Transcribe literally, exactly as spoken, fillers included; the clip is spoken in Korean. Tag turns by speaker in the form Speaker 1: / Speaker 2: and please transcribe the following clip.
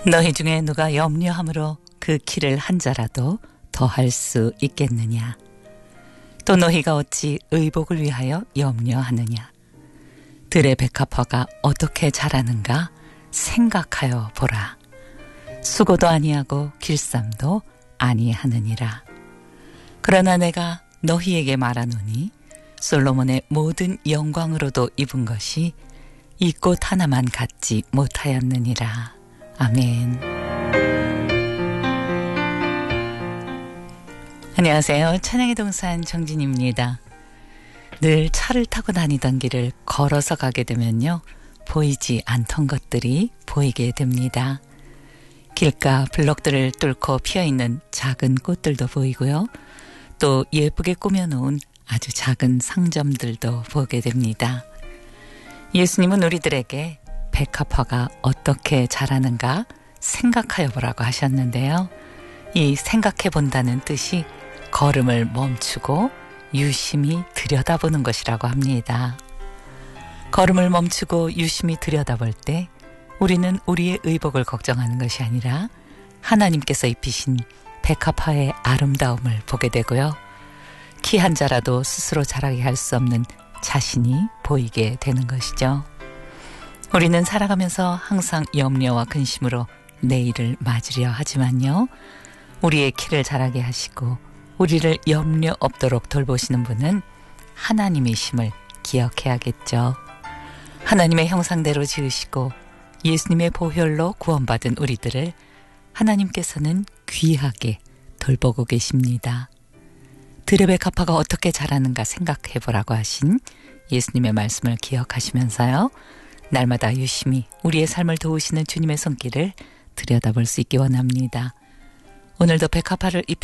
Speaker 1: 너희 중에 누가 염려함으로 그 키를 한 자라도 더할 수 있겠느냐? 또 너희가 어찌 의복을 위하여 염려하느냐? 들의 백합화가 어떻게 자라는가 생각하여 보라. 수고도 아니하고 길쌈도 아니하느니라. 그러나 내가 너희에게 말하노니 솔로몬의 모든 영광으로도 입은 것이 이 꽃 하나만 갖지 못하였느니라. 아멘. 안녕하세요. 찬양의 동산 정진입니다. 늘 차를 타고 다니던 길을 걸어서 가게 되면요, 보이지 않던 것들이 보이게 됩니다. 길가 블록들을 뚫고 피어있는 작은 꽃들도 보이고요, 또 예쁘게 꾸며놓은 아주 작은 상점들도 보게 됩니다. 예수님은 우리들에게 백합화가 어떻게 자라는가 생각하여 보라고 하셨는데요. 이 생각해 본다는 뜻이 걸음을 멈추고 유심히 들여다보는 것이라고 합니다. 걸음을 멈추고 유심히 들여다볼 때 우리는 우리의 의복을 걱정하는 것이 아니라 하나님께서 입히신 백합화의 아름다움을 보게 되고요. 키 한 자라도 스스로 자라게 할 수 없는 자신이 보이게 되는 것이죠. 우리는 살아가면서 항상 염려와 근심으로 내일을 맞으려 하지만요, 우리의 키를 자라게 하시고 우리를 염려 없도록 돌보시는 분은 하나님이심을 기억해야겠죠. 하나님의 형상대로 지으시고 예수님의 보혈로 구원받은 우리들을 하나님께서는 귀하게 돌보고 계십니다. 들의 백합화가 어떻게 자라는가 생각해보라고 하신 예수님의 말씀을 기억하시면서요, 날마다 유심히 우리의 삶을 도우시는 주님의 손길을 들여다볼 수 있기 원합니다. 오늘도 백합화를 입히